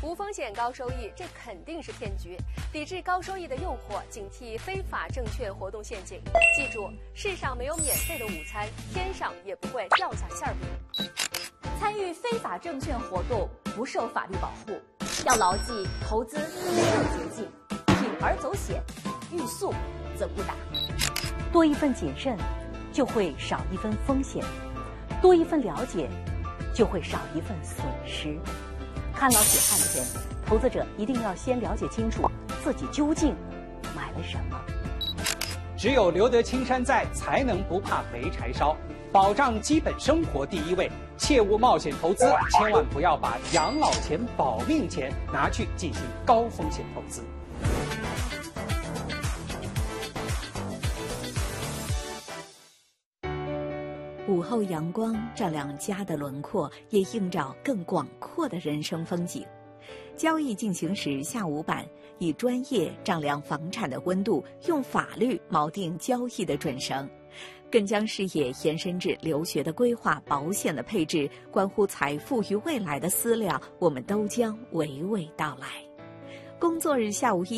无风险高收益，这肯定是骗局。抵制高收益的诱惑，警惕非法证券活动陷阱。记住，世上没有免费的午餐，天上也不会掉下馅饼。 参与非法证券活动不受法律保护，要牢记投资没有捷径，铤而走险，欲速则不达。 多一份谨慎，就会少一分风险；多一份了解，就会少一份损失。看牢血汗钱，投资者一定要先了解清楚自己究竟买了什么。 只有留得青山在，才能不怕没柴烧。保障基本生活第一位，切勿冒险投资，千万不要把养老钱、保命钱拿去进行高风险投资。 午后阳光照亮家的轮廓，也映照更广阔的人生风景。交易进行时，下午版以专业丈量房产的温度，用法律锚定交易的准绳，更将视野延伸至留学的规划、保险的配置，关乎财富与未来的思量，我们都将娓娓道来。工作日下午1